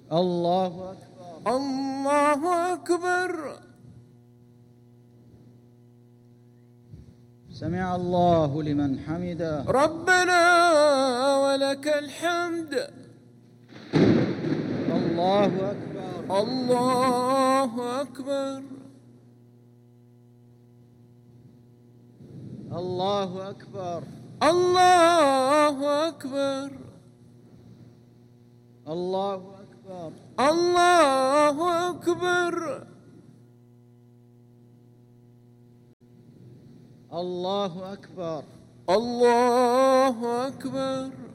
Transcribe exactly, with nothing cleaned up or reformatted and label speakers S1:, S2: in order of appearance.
S1: الله أكبر.
S2: الله أكبر.
S1: سمع الله لمن حمده.
S2: ربنا ولك الحمد.
S1: الله أكبر.
S2: الله أكبر.
S1: الله أكبر.
S2: الله أكبر.
S1: الله أكبر.
S2: الله أكبر.
S1: الله أكبر.
S2: الله أكبر.